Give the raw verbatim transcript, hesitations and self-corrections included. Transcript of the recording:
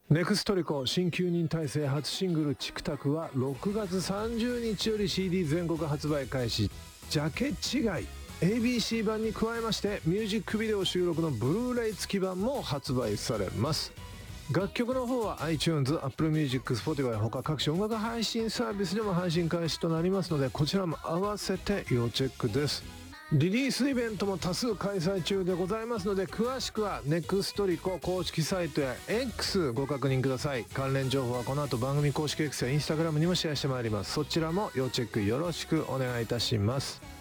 ネクストリコ新きゅうにん体制初シングルチクタクはろくがつさんじゅうにちより シーディー 全国発売開始。ジャケ違い エービーシー 版に加えましてミュージックビデオ収録のブルーレイ付き版も発売されます。楽曲の方は iTunes、Apple Music、Spotify 他各種音楽配信サービスでも配信開始となりますので、こちらも合わせて要チェックです。リリースイベントも多数開催中でございますので、詳しくはネクストリコ公式サイトや X ご確認ください。関連情報はこの後番組公式 X や Instagram にもシェアしてまいります。そちらも要チェックよろしくお願いいたします。